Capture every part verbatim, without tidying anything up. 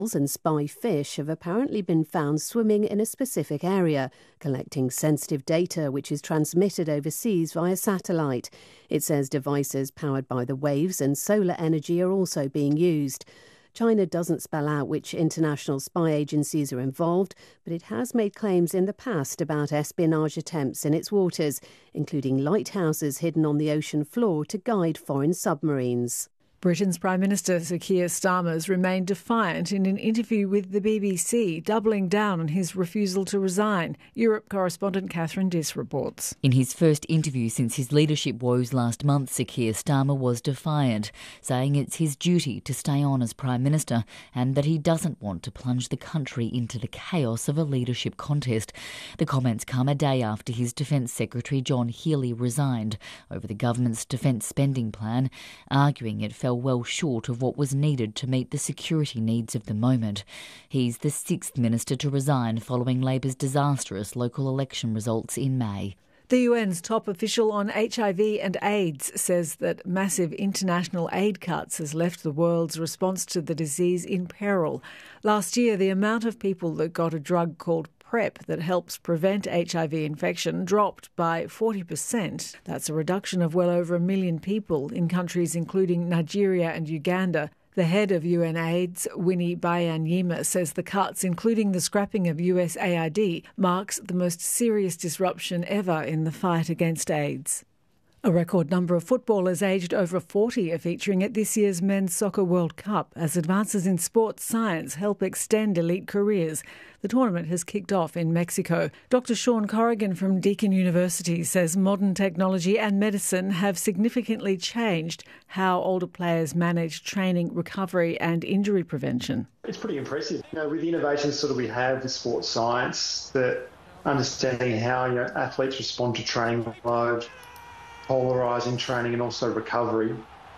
and spy fish have apparently been found swimming in a specific area, collecting sensitive data which is transmitted overseas via satellite. It says devices powered by the waves and solar energy are also being used. China doesn't spell out which international spy agencies are involved, but it has made claims in the past about espionage attempts in its waters, including lighthouses hidden on the ocean floor to guide foreign submarines. Britain's Prime Minister Sir Keir Starmer has remained defiant in an interview with the B B C, doubling down on his refusal to resign. Europe correspondent Catherine Diss reports. In his first interview since his leadership woes last month, Sir Keir Starmer was defiant, saying it's his duty to stay on as Prime Minister and that he doesn't want to plunge the country into the chaos of a leadership contest. The comments come a day after his Defence Secretary John Healey resigned over the government's defence spending plan, arguing it fell well short of what was needed to meet the security needs of the moment. He's the sixth minister to resign following Labor's disastrous local election results in May. The U N's top official on H I V and AIDS says that massive international aid cuts has left the world's response to the disease in peril. Last year, the amount of people that got a drug called PrEP that helps prevent H I V infection dropped by forty percent. That's a reduction of well over a million people in countries including Nigeria and Uganda. The head of U N AIDS, Winnie Byanyima, says the cuts, including the scrapping of U S A I D, marks the most serious disruption ever in the fight against AIDS. A record number of footballers aged over forty are featuring at this year's Men's Soccer World Cup as advances in sports science help extend elite careers. The tournament has kicked off in Mexico. Doctor Sean Corrigan from Deakin University says modern technology and medicine have significantly changed how older players manage training, recovery and injury prevention. It's pretty impressive. You know, with the innovations sort of we have with sports science, that understanding how you know, athletes respond to training load, polarising training and also recovery,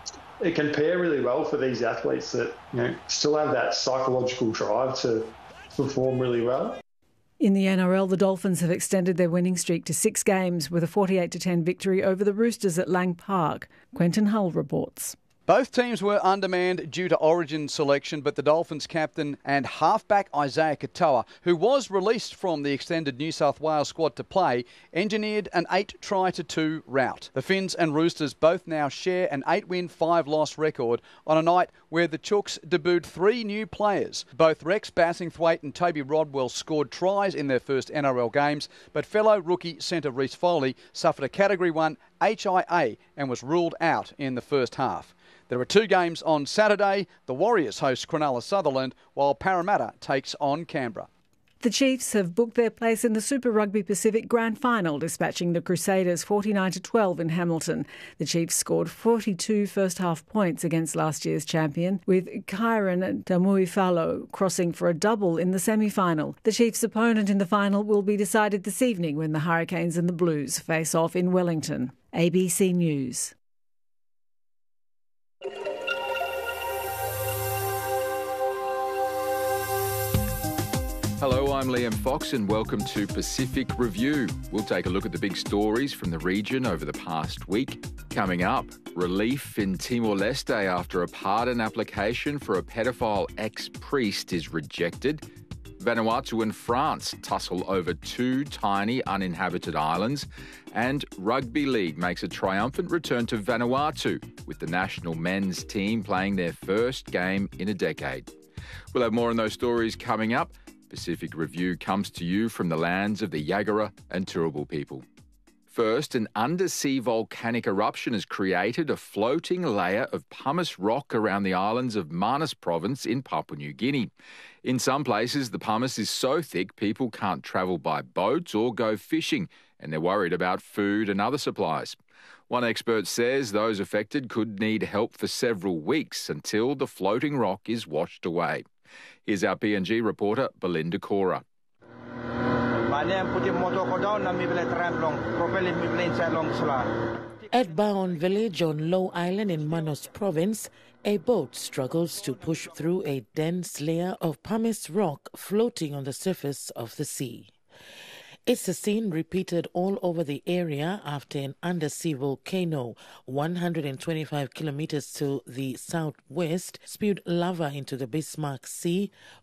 it can pair really well for these athletes that you know still have that psychological drive to perform really well. In the N R L, the Dolphins have extended their winning streak to six games with a forty-eight to ten victory over the Roosters at Lang Park. Quentin Hull reports. Both teams were undermanned due to origin selection, but the Dolphins captain and halfback Isaiah Katoa, who was released from the extended New South Wales squad to play, engineered an eight try to two rout. The Finns and Roosters both now share an eight win, five loss record on a night where the Chooks debuted three new players. Both Rex Bassingthwaite and Toby Rodwell scored tries in their first N R L games, but fellow rookie centre Reece Foley suffered a Category one H I A and was ruled out in the first half. There are two games on Saturday. The Warriors host Cronulla Sutherland, while Parramatta takes on Canberra. The Chiefs have booked their place in the Super Rugby Pacific Grand Final, dispatching the Crusaders forty-nine to twelve in Hamilton. The Chiefs scored forty-two first-half points against last year's champion, with Kyron Tamuifalo crossing for a double in the semi-final. The Chiefs' opponent in the final will be decided this evening when the Hurricanes and the Blues face off in Wellington. A B C News. Hello, I'm Liam Fox and welcome to Pacific Review. We'll take a look at the big stories from the region over the past week. Coming up, relief in Timor-Leste after a pardon application for a pedophile ex-priest is rejected. Vanuatu and France tussle over two tiny uninhabited islands. And Rugby League makes a triumphant return to Vanuatu, with the national men's team playing their first game in a decade. We'll have more on those stories coming up. Pacific Review comes to you from the lands of the Yagara and Turrbal people. First, an undersea volcanic eruption has created a floating layer of pumice rock around the islands of Manus Province in Papua New Guinea. In some places, the pumice is so thick people can't travel by boats or go fishing, and they're worried about food and other supplies. One expert says those affected could need help for several weeks until the floating rock is washed away. Here's our P N G reporter, Belinda Cora. At Baon village on Low Island in Manus Province, a boat struggles to push through a dense layer of pumice rock floating on the surface of the sea. It's a scene repeated all over the area after an undersea volcano one hundred twenty-five kilometers to the southwest spewed lava into the Bismarck Sea,